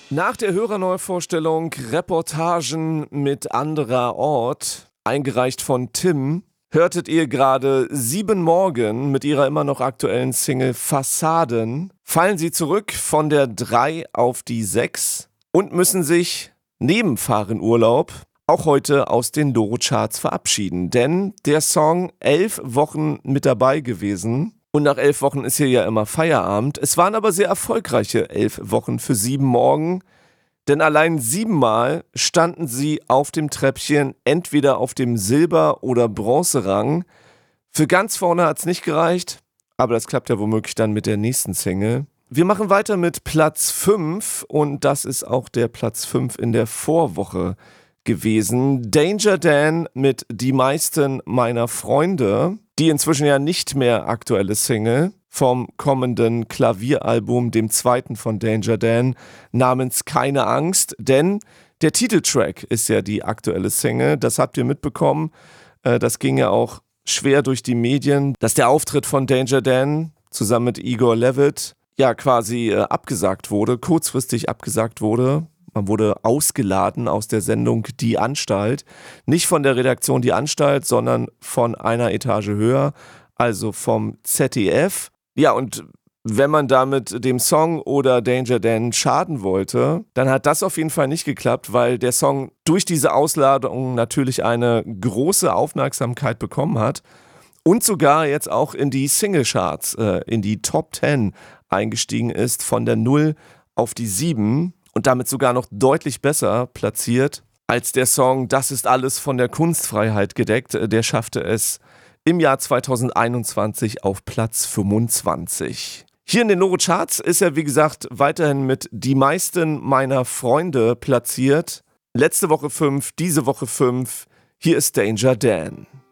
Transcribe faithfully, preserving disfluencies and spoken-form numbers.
Nach der Hörerneuvorstellung Reportagen mit anderer Ort, eingereicht von Tim, hörtet ihr gerade Sieben Morgen mit ihrer immer noch aktuellen Single Fassaden. Fallen sie zurück von der drei auf die sechs und müssen sich neben Fahrenurlaub auch heute aus den Doro-Charts verabschieden. Denn der Song elf Wochen mit dabei gewesen. Und nach elf Wochen ist hier ja immer Feierabend. Es waren aber sehr erfolgreiche elf Wochen für Sieben Morgen. Denn allein siebenmal standen sie auf dem Treppchen, entweder auf dem Silber- oder Bronzerang. Für ganz vorne hat es nicht gereicht, aber das klappt ja womöglich dann mit der nächsten Single. Wir machen weiter mit Platz fünf und das ist auch der Platz fünf in der Vorwoche gewesen. Danger Dan mit Die meisten meiner Freunde, die inzwischen ja nicht mehr aktuelle Single vom kommenden Klavieralbum, dem zweiten von Danger Dan, namens Keine Angst, denn der Titeltrack ist ja die aktuelle Single, das habt ihr mitbekommen, das ging ja auch schwer durch die Medien, dass der Auftritt von Danger Dan zusammen mit Igor Levit ja quasi abgesagt wurde, kurzfristig abgesagt wurde. Man wurde ausgeladen aus der Sendung Die Anstalt. Nicht von der Redaktion Die Anstalt, sondern von einer Etage höher, also vom Z D F. Ja, und wenn man damit dem Song oder Danger Dan schaden wollte, dann hat das auf jeden Fall nicht geklappt, weil der Song durch diese Ausladung natürlich eine große Aufmerksamkeit bekommen hat und sogar jetzt auch in die Singlecharts, äh, in die Top zehn eingestiegen ist, von der null auf die sieben. Und damit sogar noch deutlich besser platziert als der Song Das ist alles von der Kunstfreiheit gedeckt. Der schaffte es im Jahr zweitausendeinundzwanzig auf Platz fünfundzwanzig. Hier in den Doro-Charts ist er, wie gesagt, weiterhin mit Die meisten meiner Freunde platziert. Letzte Woche fünf, diese Woche fünf. Hier ist Danger Dan.